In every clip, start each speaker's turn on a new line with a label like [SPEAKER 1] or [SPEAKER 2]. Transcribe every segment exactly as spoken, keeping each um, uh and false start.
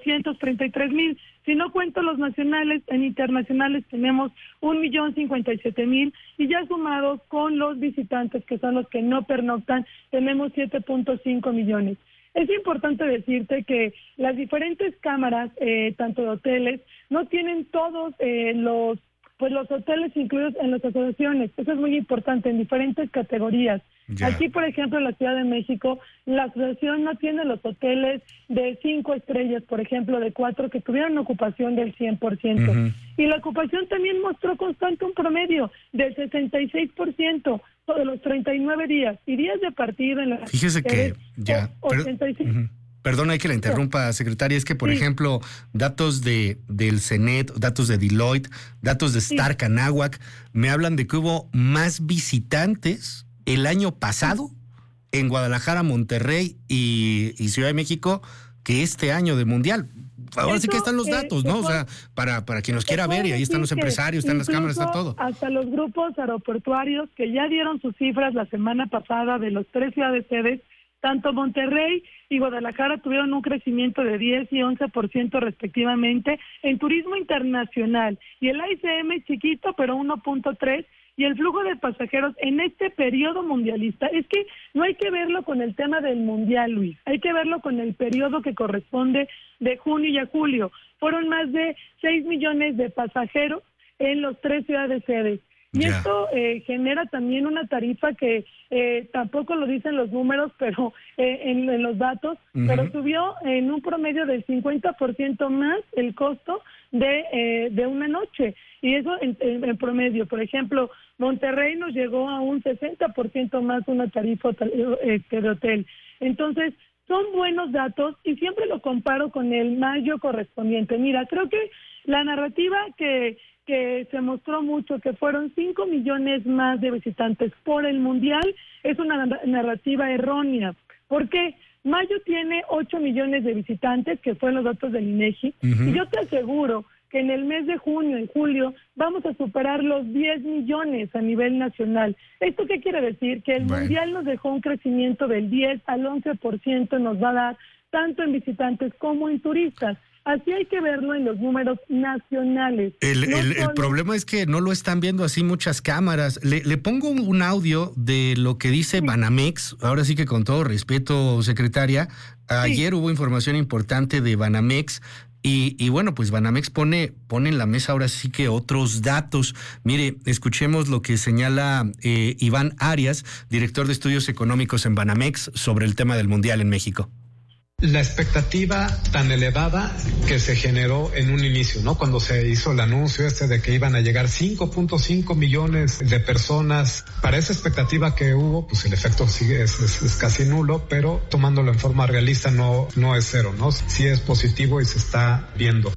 [SPEAKER 1] doscientos treinta y tres mil. Si no cuento los nacionales, en internacionales tenemos un millón cincuenta y siete mil, y ya sumados con los visitantes, que son los que no pernoctan, tenemos siete punto cinco millones. Es importante decirte que las diferentes cámaras, eh, tanto de hoteles, no tienen todos eh, los pues los hoteles incluidos en las asociaciones. Eso es muy importante, en diferentes categorías. Ya. Aquí, por ejemplo, en la Ciudad de México, la asociación no tiene los hoteles de cinco estrellas, por ejemplo, de cuatro, que tuvieron ocupación del cien por ciento. Uh-huh. Y la ocupación también mostró constante un promedio del sesenta y seis por ciento de los treinta y nueve días. Y días de partido en la...
[SPEAKER 2] Fíjese que ya... ochenta y seis. Pero, uh-huh. Perdona que la interrumpa, secretaria, es que, por sí. ejemplo, datos de del CENET, datos de Deloitte, datos de Stark sí. Anáhuac, me hablan de que hubo más visitantes el año pasado en Guadalajara, Monterrey y, y Ciudad de México que este año de Mundial. Ahora Eso, sí que están los datos, eh, ¿no? O sea, para, para quien los quiera ver, y ahí están los empresarios, están las cámaras, está todo.
[SPEAKER 1] Hasta los grupos aeroportuarios que ya dieron sus cifras la semana pasada de los tres ciudades sedes, tanto Monterrey y Guadalajara tuvieron un crecimiento de diez y once por ciento respectivamente en turismo internacional, y el A I C M chiquito, pero uno punto tres, y el flujo de pasajeros en este periodo mundialista. Es que no hay que verlo con el tema del mundial, Luis, hay que verlo con el periodo que corresponde de junio y a julio. Fueron más de seis millones de pasajeros en los tres ciudades sedes. Y yeah. esto eh, genera también una tarifa que eh, tampoco lo dicen los números, pero eh, en, en los datos, uh-huh. pero subió en un promedio del cincuenta por ciento más el costo de eh, de una noche. Y eso en, en, en promedio. Por ejemplo, Monterrey nos llegó a un sesenta por ciento más una tarifa eh, de hotel. Entonces, son buenos datos y siempre lo comparo con el mayo correspondiente. Mira, creo que la narrativa que... que se mostró mucho, que fueron cinco millones más de visitantes por el Mundial, es una narrativa errónea. ¿Por qué? Mayo tiene ocho millones de visitantes, que fueron los datos del INEGI, uh-huh. y yo te aseguro que en el mes de junio y julio vamos a superar los diez millones a nivel nacional. ¿Esto qué quiere decir? Que el bueno. Mundial nos dejó un crecimiento del diez al once por ciento, nos va a dar tanto en visitantes como en turistas. Así hay que verlo en los números nacionales.
[SPEAKER 2] El, no el, solo... el problema es que no lo están viendo así muchas cámaras. Le, le pongo un audio de lo que dice sí. Banamex. Ahora sí que con todo respeto, secretaria, ayer sí. hubo información importante de Banamex. Y, y bueno, pues Banamex pone, pone en la mesa ahora sí que otros datos. Mire, escuchemos lo que señala eh, Iván Arias, director de estudios económicos en Banamex, sobre el tema del Mundial en México.
[SPEAKER 3] La expectativa tan elevada que se generó en un inicio, ¿no? Cuando se hizo el anuncio este de que iban a llegar cinco punto cinco millones de personas, para esa expectativa que hubo, pues el efecto sigue es, es, es casi nulo, pero tomándolo en forma realista no, no es cero, ¿no? Sí es positivo y se está viendo.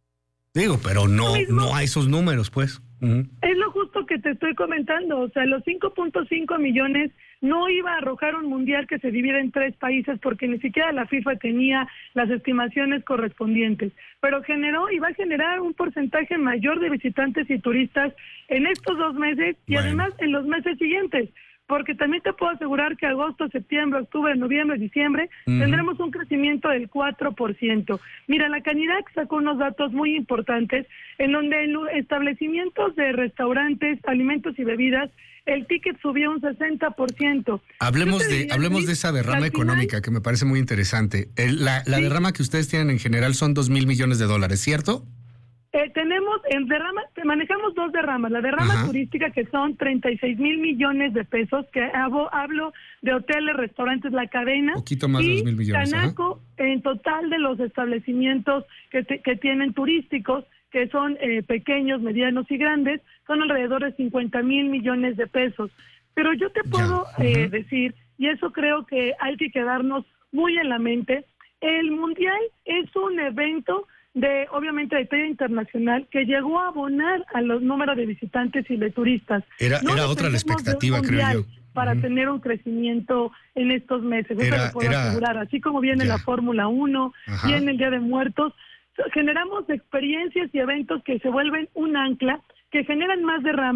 [SPEAKER 2] Digo, pero no, no hay esos números, pues. Uh-huh.
[SPEAKER 1] Es lo justo que te estoy comentando, o sea, los cinco punto cinco millones no iba a arrojar un mundial que se divide en tres países, porque ni siquiera la FIFA tenía las estimaciones correspondientes, pero generó y va a generar un porcentaje mayor de visitantes y turistas en estos dos meses y bueno. además en los meses siguientes, porque también te puedo asegurar que agosto, septiembre, octubre, noviembre, diciembre, uh-huh. tendremos un crecimiento del cuatro por ciento. Mira, la Canirac sacó unos datos muy importantes en donde en establecimientos de restaurantes, alimentos y bebidas, el ticket subió un sesenta por ciento.
[SPEAKER 2] Hablemos de diría, hablemos de esa derrama económica final, que me parece muy interesante. El, la la sí. derrama que ustedes tienen en general son dos mil millones de dólares, ¿cierto?
[SPEAKER 1] Eh, tenemos en derrama, manejamos dos derramas. La derrama Ajá. turística, que son treinta y seis mil millones de pesos, que hablo, hablo de hoteles, restaurantes, la cadena.
[SPEAKER 2] Poquito más
[SPEAKER 1] y
[SPEAKER 2] de dos mil millones.
[SPEAKER 1] Canaco, ajá. en total de los establecimientos que, te, que tienen turísticos, que son eh, pequeños, medianos y grandes, son alrededor de cincuenta mil millones de pesos. Pero yo te puedo eh, uh-huh. decir, y eso creo que hay que quedarnos muy en la mente, el Mundial es un evento de, obviamente, de talla internacional, que llegó a abonar a los números de visitantes y de turistas.
[SPEAKER 2] Era, no era otra la expectativa, creo yo.
[SPEAKER 1] Para uh-huh. tener un crecimiento en estos meses, eso
[SPEAKER 2] era,
[SPEAKER 1] lo puedo
[SPEAKER 2] era,
[SPEAKER 1] asegurar. Así como viene ya. la Fórmula uno, Ajá. viene el Día de Muertos, generamos experiencias y eventos que se vuelven un ancla, que generan más derrama,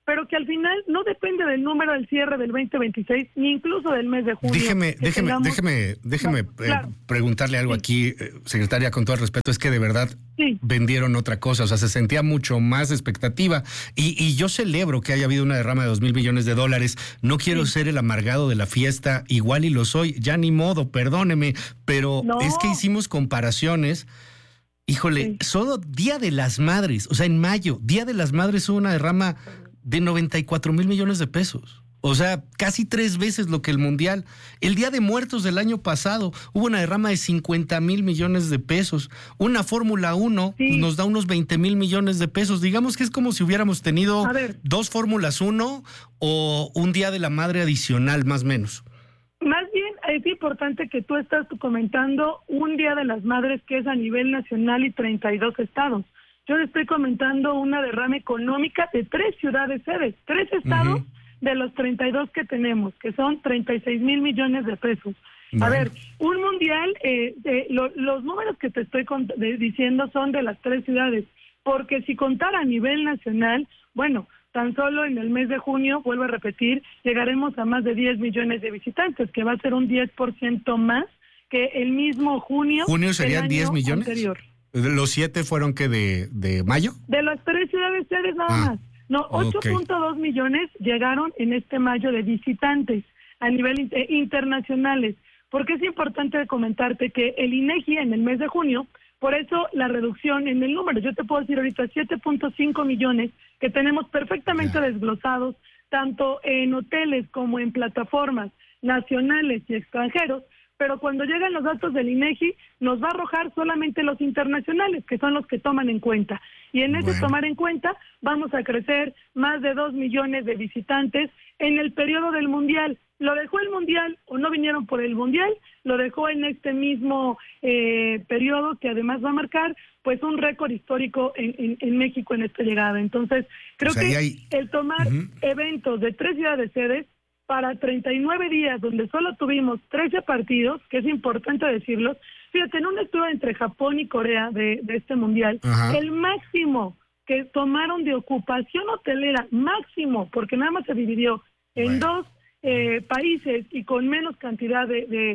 [SPEAKER 1] pero que al final no depende del número del cierre del veinte veintiséis, ni incluso del mes de junio.
[SPEAKER 2] Déjeme, déjeme, tengamos... déjeme, déjeme no, claro. eh, preguntarle algo sí. aquí, eh, secretaria, con todo el respeto, es que de verdad sí. vendieron otra cosa, o sea, se sentía mucho más expectativa, y, y yo celebro que haya habido una derrama de dos mil millones de dólares, no quiero sí. ser el amargado de la fiesta, igual y lo soy, ya ni modo, perdóneme, pero no. es que hicimos comparaciones. Híjole, sí. solo Día de las Madres, o sea, en mayo, Día de las Madres hubo una derrama de noventa y cuatro mil millones de pesos. O sea, casi tres veces lo que el Mundial. El Día de Muertos del año pasado hubo una derrama de cincuenta mil millones de pesos. Una Fórmula uno sí. nos da unos veinte mil millones de pesos. Digamos que es como si hubiéramos tenido dos Fórmulas uno o un Día de la Madre adicional, más o menos.
[SPEAKER 1] Más bien es importante que tú estás comentando un Día de las Madres que es a nivel nacional y treinta y dos estados. Yo le estoy comentando una derrama económica de tres ciudades sedes, tres estados uh-huh. de los treinta y dos que tenemos, que son treinta y seis mil millones de pesos. Bueno. A ver, un mundial, eh, de, lo, los números que te estoy cont- de, diciendo son de las tres ciudades, porque si contara a nivel nacional, bueno, tan solo en el mes de junio, vuelvo a repetir, llegaremos a más de diez millones de visitantes, que va a ser un diez por ciento más que el mismo junio.
[SPEAKER 2] ¿Junio serían diez millones? Anterior. ¿Los siete fueron que de, de mayo?
[SPEAKER 1] De las tres ciudades sedes nada ah, más. No, ocho punto dos okay. millones llegaron en este mayo de visitantes a nivel eh, internacionales. Porque es importante comentarte que el INEGI en el mes de junio, por eso la reducción en el número, yo te puedo decir ahorita siete punto cinco millones que tenemos perfectamente yeah. desglosados, tanto en hoteles como en plataformas nacionales y extranjeros, pero cuando llegan los datos del INEGI nos va a arrojar solamente los internacionales, que son los que toman en cuenta. Y en ese bueno. tomar en cuenta vamos a crecer más de dos millones de visitantes en el periodo del Mundial. Lo dejó el Mundial o no vinieron por el Mundial, lo dejó en este mismo eh, periodo que además va a marcar pues un récord histórico en, en, en México en esta llegada. Entonces creo o sea, que hay... el tomar uh-huh. eventos de tres ciudades sedes para treinta y nueve días, donde solo tuvimos trece partidos, que es importante decirlo. Fíjate, en un estudio entre Japón y Corea de, de este Mundial, uh-huh. el máximo que tomaron de ocupación hotelera, máximo, porque nada más se dividió en bueno. dos eh, países y con menos cantidad de, de,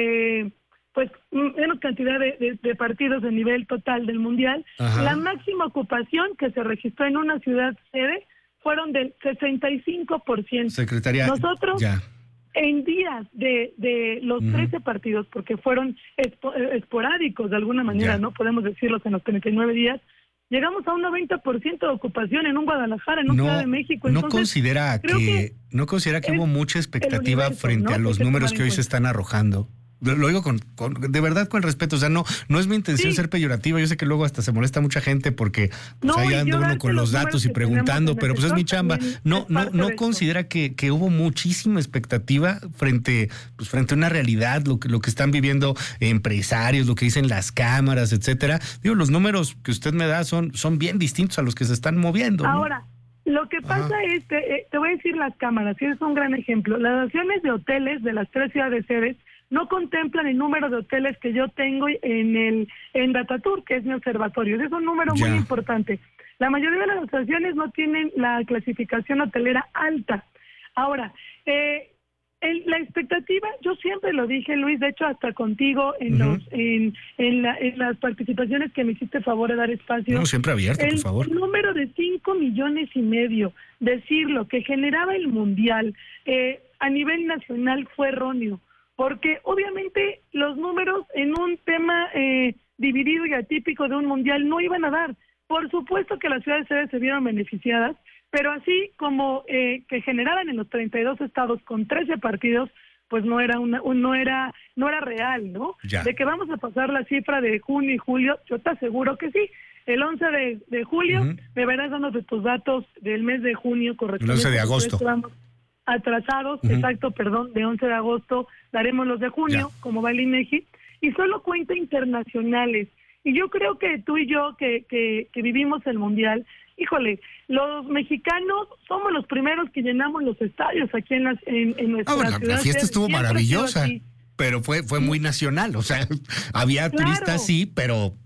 [SPEAKER 1] de pues menos cantidad de, de, de partidos de nivel total del Mundial, uh-huh. la máxima ocupación que se registró en una ciudad sede fueron del sesenta y cinco por ciento.
[SPEAKER 2] Secretaria,
[SPEAKER 1] nosotros
[SPEAKER 2] ya.
[SPEAKER 1] en días de, de los uh-huh. trece partidos, porque fueron espo, esporádicos de alguna manera, ya. no podemos decirlos en los treinta y nueve días, llegamos a un noventa por ciento de ocupación en un Guadalajara, en un
[SPEAKER 2] no,
[SPEAKER 1] Ciudad de México.
[SPEAKER 2] Entonces, no considera que, que no considera que hubo mucha expectativa universo, frente ¿no? a los números que hoy se están arrojando. Lo digo con, con de verdad con respeto, o sea, no no es mi intención sí. ser peyorativa, yo sé que luego hasta se molesta mucha gente porque pues, no, ahí anda uno con los datos y preguntando, pero pues es mi chamba. No no no considera que, que hubo muchísima expectativa frente pues frente a una realidad, lo que lo que están viviendo empresarios, lo que dicen las cámaras, etcétera. Digo, los números que usted me da son son bien distintos a los que se están moviendo, ¿no?
[SPEAKER 1] Ahora, lo que pasa Ajá. es que eh, te voy a decir las cámaras, y es un gran ejemplo. Las acciones de hoteles de las tres ciudades sedes no contemplan el número de hoteles que yo tengo en el en Datatour, que es mi observatorio. Es un número ya. muy importante. La mayoría de las asociaciones no tienen la clasificación hotelera alta. Ahora, eh, el, la expectativa, yo siempre lo dije, Luis, de hecho hasta contigo en uh-huh. los en en, la, en las participaciones que me hiciste favor de dar espacio.
[SPEAKER 2] No, siempre abierto,
[SPEAKER 1] el,
[SPEAKER 2] por favor.
[SPEAKER 1] El número de cinco millones y medio, decirlo, que generaba el Mundial eh, a nivel nacional fue erróneo. Porque obviamente los números en un tema eh, dividido y atípico de un mundial no iban a dar. Por supuesto que las ciudades sedes se vieron beneficiadas, pero así como eh, que generaran en los treinta y dos estados con trece partidos, pues no era una, no era no era real, ¿no? Ya. De que vamos a pasar la cifra de junio y julio, yo te aseguro que sí. El once de, de julio uh-huh. me verás dando de tus datos del mes de junio correspondiente.
[SPEAKER 2] El once de agosto.
[SPEAKER 1] Vamos atrasados, uh-huh. exacto, perdón, de once de agosto daremos los de junio, ya. como va el INEGI, y solo cuenta internacionales. Y yo creo que tú y yo, que, que, que vivimos el Mundial, híjole, los mexicanos somos los primeros que llenamos los estadios aquí en, las, en, en nuestra
[SPEAKER 2] ah, bueno,
[SPEAKER 1] ciudad.
[SPEAKER 2] La fiesta estuvo maravillosa, pero fue, fue muy nacional, o sea, había claro. turistas, sí, pero...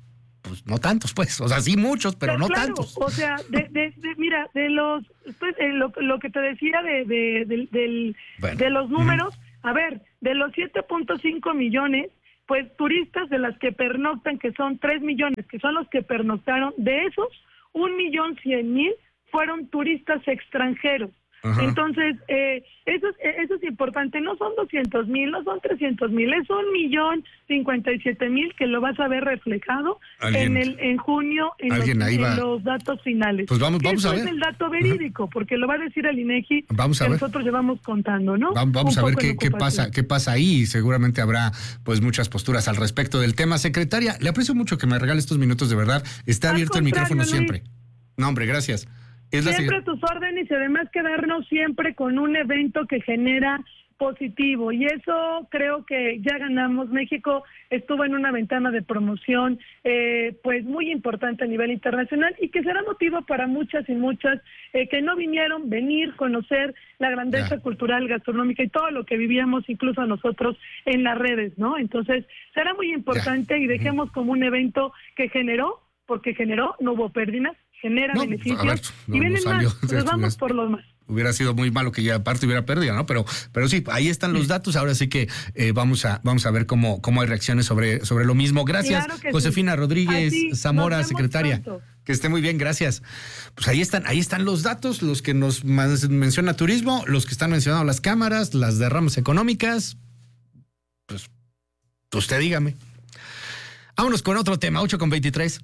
[SPEAKER 2] pues no tantos, pues, o sea, sí muchos, pero, pero no
[SPEAKER 1] claro,
[SPEAKER 2] tantos.
[SPEAKER 1] O sea, de, de, de, mira, de los, pues, eh, lo, lo que te decía de, de, de, del, bueno. de los números, uh-huh. a ver, de los siete punto cinco millones, pues turistas de las que pernoctan, que son tres millones, que son los que pernoctaron, de esos, un millón cien mil fueron turistas extranjeros. Ajá. Entonces, eh, eso, es, eso es importante, no son doscientos mil, no son trescientos mil, es un millón cincuenta y siete mil que lo vas a ver reflejado en el en junio en, los, en los datos finales.
[SPEAKER 2] Pues vamos, vamos a ver.
[SPEAKER 1] Es el dato verídico, Ajá. porque lo va a decir el INEGI
[SPEAKER 2] vamos a
[SPEAKER 1] que
[SPEAKER 2] ver.
[SPEAKER 1] nosotros llevamos contando, ¿no?
[SPEAKER 2] Vamos, vamos a ver qué, qué pasa, qué pasa ahí, y seguramente habrá pues muchas posturas al respecto del tema. Secretaria, le aprecio mucho que me regale estos minutos, de verdad. Está
[SPEAKER 1] al
[SPEAKER 2] abierto el micrófono
[SPEAKER 1] Luis.
[SPEAKER 2] siempre. No, hombre, gracias. Es
[SPEAKER 1] siempre a tus órdenes y además quedarnos siempre con un evento que genera positivo, y eso creo que ya ganamos. México estuvo en una ventana de promoción eh, pues muy importante a nivel internacional y que será motivo para muchas y muchas eh, que no vinieron, venir, conocer la grandeza ya. cultural, gastronómica y todo lo que vivíamos incluso nosotros en las redes, ¿no? Entonces será muy importante ya. y dejemos uh-huh. como un evento que generó, porque generó, no hubo pérdidas, genera no, beneficios ver, no, y vienen no más, nos vamos por los más.
[SPEAKER 2] Hubiera sido muy malo que ya aparte hubiera pérdida, ¿no? Pero, pero sí, ahí están los datos. Ahora sí que eh, vamos a vamos a ver cómo cómo hay reacciones sobre sobre lo mismo. Gracias, claro Josefina sí. Rodríguez Así, Zamora, secretaria. Pronto. Que esté muy bien, gracias. Pues ahí están, ahí están los datos, los que nos menciona turismo, los que están mencionando las cámaras, las derramas económicas. Pues usted dígame. Vámonos con otro tema, ocho con veintitrés.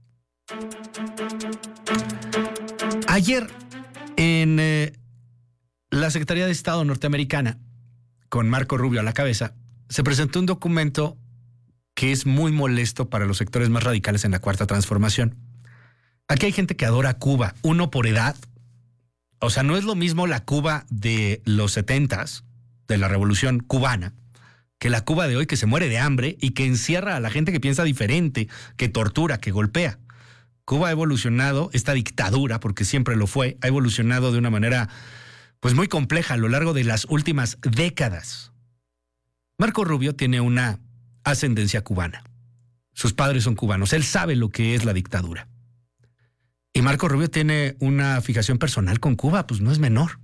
[SPEAKER 2] Ayer, en eh, la Secretaría de Estado norteamericana, con Marco Rubio a la cabeza, se presentó un documento que es muy molesto para los sectores más radicales en la Cuarta Transformación. Aquí hay gente que adora Cuba, uno por edad. O sea, no es lo mismo la Cuba de los setentas, de la Revolución Cubana, que la Cuba de hoy, que se muere de hambre y que encierra a la gente que piensa diferente, que tortura, que golpea. Cuba ha evolucionado, esta dictadura, porque siempre lo fue, ha evolucionado de una manera pues muy compleja a lo largo de las últimas décadas. Marco Rubio tiene una ascendencia cubana. Sus padres son cubanos, él sabe lo que es la dictadura. Y Marco Rubio tiene una fijación personal con Cuba, pues no es menor.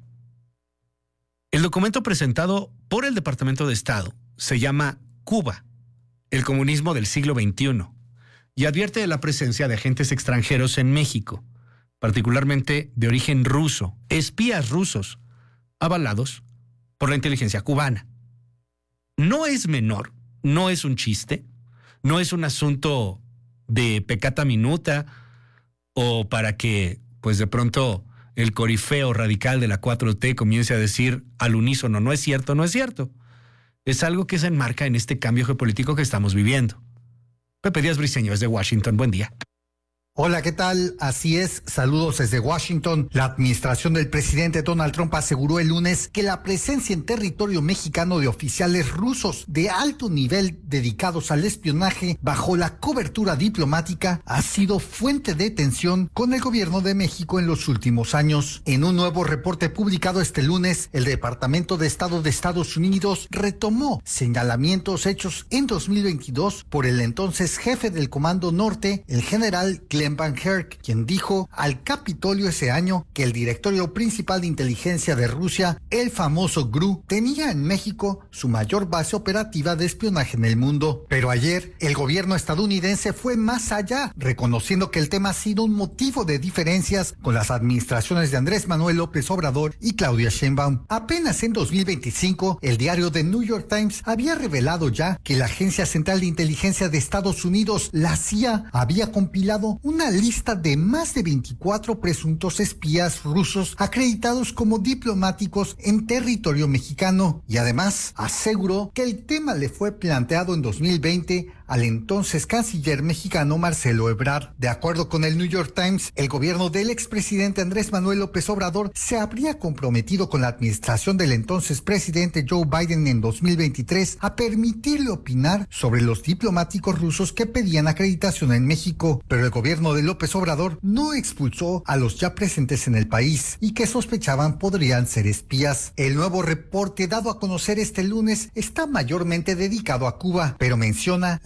[SPEAKER 2] El documento presentado por el Departamento de Estado se llama Cuba, el comunismo del siglo veintiuno. Y advierte de la presencia de agentes extranjeros en México, particularmente de origen ruso, espías rusos, avalados por la inteligencia cubana. No es menor, no es un chiste, no es un asunto de peccata minuta o para que, pues de pronto, el corifeo radical de la cuatro T comience a decir al unísono, no es cierto, no es cierto. Es algo que se enmarca en este cambio geopolítico que estamos viviendo. Pepe Díaz Briceño, desde Washington. Buen día.
[SPEAKER 4] Hola, ¿qué tal? Así es, saludos desde Washington. La administración del presidente Donald Trump aseguró el lunes que la presencia en territorio mexicano de oficiales rusos de alto nivel dedicados al espionaje bajo la cobertura diplomática ha sido fuente de tensión con el gobierno de México en los últimos años. En un nuevo reporte publicado este lunes, el Departamento de Estado de Estados Unidos retomó señalamientos hechos en dos mil veintidós por el entonces jefe del Comando Norte, el general Glenn Van Herk, quien dijo al Capitolio ese año que el directorio principal de inteligencia de Rusia, el famoso G R U, tenía en México su mayor base operativa de espionaje en el mundo. Pero ayer, el gobierno estadounidense fue más allá, reconociendo que el tema ha sido un motivo de diferencias con las administraciones de Andrés Manuel López Obrador y Claudia Sheinbaum. Apenas en dos mil veinticinco, el diario The New York Times había revelado ya que la Agencia Central de Inteligencia de Estados Unidos, la C I A, había compilado un una lista de más de veinticuatro presuntos espías rusos acreditados como diplomáticos en territorio mexicano, y además aseguró que el tema le fue planteado en dos mil veinte al entonces canciller mexicano Marcelo Ebrard. De acuerdo con el New York Times, el gobierno del expresidente Andrés Manuel López Obrador se habría comprometido con la administración del entonces presidente Joe Biden en dos mil veintitrés a permitirle opinar sobre los diplomáticos rusos que pedían acreditación en México, pero el gobierno de López Obrador no expulsó a los ya presentes en el país y que sospechaban podrían ser espías. El nuevo reporte dado a conocer este lunes está mayormente dedicado a Cuba, pero menciona la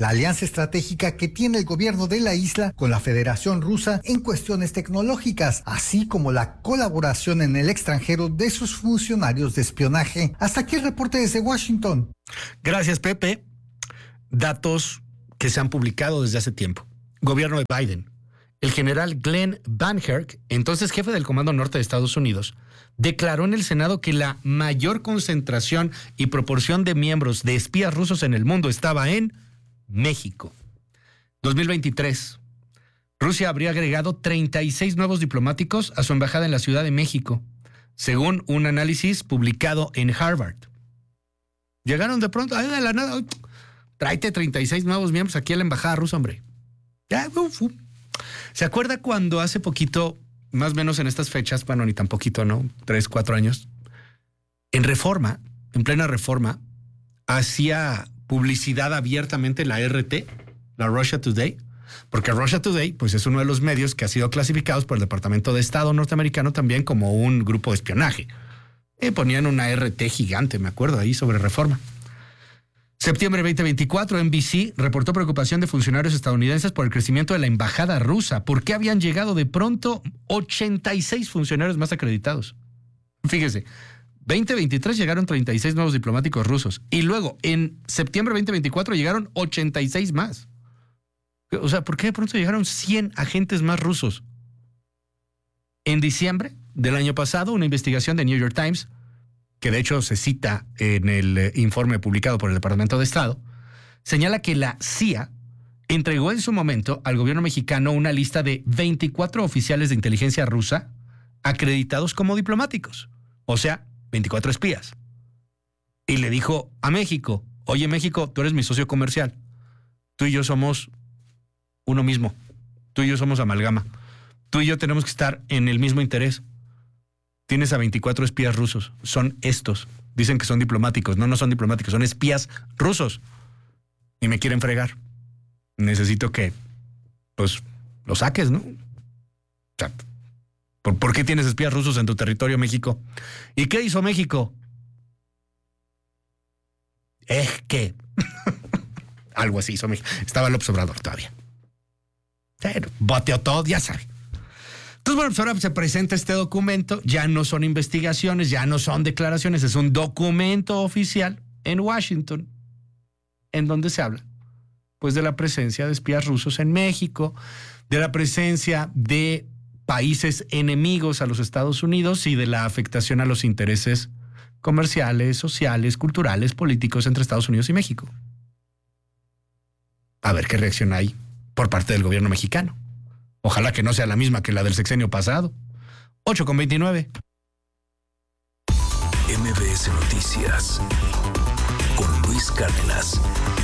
[SPEAKER 4] la alianza estratégica que tiene el gobierno de la isla con la Federación Rusa en cuestiones tecnológicas, así como la colaboración en el extranjero de sus funcionarios de espionaje. Hasta aquí el reporte desde Washington.
[SPEAKER 2] Gracias, Pepe. Datos que se han publicado desde hace tiempo. Gobierno de Biden. El general Glenn Van Herk, entonces jefe del Comando Norte de Estados Unidos, declaró en el Senado que la mayor concentración y proporción de miembros de espías rusos en el mundo estaba en México. dos mil veintitrés. Rusia habría agregado treinta y seis nuevos diplomáticos a su embajada en la Ciudad de México, según un análisis publicado en Harvard. Llegaron de pronto, ay, de la nada, tráete treinta y seis nuevos miembros aquí a la embajada rusa, hombre. Ya, uf, uf. ¿Se acuerda cuando hace poquito, más o menos en estas fechas, bueno, ni tan poquito, ¿no? Tres, cuatro años, en Reforma, en plena Reforma, hacía publicidad abiertamente la R T, la Russia Today, porque Russia Today, pues es uno de los medios que ha sido clasificados por el Departamento de Estado norteamericano también como un grupo de espionaje. Y ponían una R T gigante, me acuerdo, ahí sobre Reforma. Septiembre veinte veinticuatro, N B C reportó preocupación de funcionarios estadounidenses por el crecimiento de la embajada rusa. ¿Por qué habían llegado de pronto ochenta y seis funcionarios más acreditados? Fíjese, veinte veintitrés llegaron treinta y seis nuevos diplomáticos rusos y luego en septiembre veinte veinticuatro llegaron ochenta y seis más. O sea, ¿por qué de pronto llegaron cien agentes más rusos? En diciembre del año pasado, una investigación de New York Times, que de hecho se cita en el informe publicado por el Departamento de Estado, señala que la C I A entregó en su momento al gobierno mexicano una lista de veinticuatro oficiales de inteligencia rusa acreditados como diplomáticos, o sea, veinticuatro espías. Y le dijo a México, oye México, tú eres mi socio comercial, tú y yo somos uno mismo, tú y yo somos amalgama, tú y yo tenemos que estar en el mismo interés. Tienes a veinticuatro espías rusos, son estos. Dicen que son diplomáticos, no, no son diplomáticos, son espías rusos. Y me quieren fregar. Necesito que, pues, lo saques, ¿no? O sea, ¿por, ¿por qué tienes espías rusos en tu territorio, México? ¿Y qué hizo México? Es que... Algo así hizo México. Estaba López Obrador todavía. Pero boteó todo, ya sabe. Entonces, bueno, pues ahora se presenta este documento, ya no son investigaciones, ya no son declaraciones, es un documento oficial en Washington, en donde se habla, pues, de la presencia de espías rusos en México, de la presencia de países enemigos a los Estados Unidos y de la afectación a los intereses comerciales, sociales, culturales, políticos entre Estados Unidos y México. A ver qué reacción hay por parte del gobierno mexicano. Ojalá que no sea la misma que la del sexenio pasado. ocho con veintinueve.
[SPEAKER 5] M B S Noticias con Luis Cárdenas.